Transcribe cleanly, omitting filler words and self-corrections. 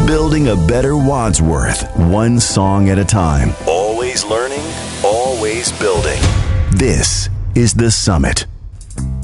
Building a better Wadsworth, one song at a time. Always learning, always building. This is The Summit.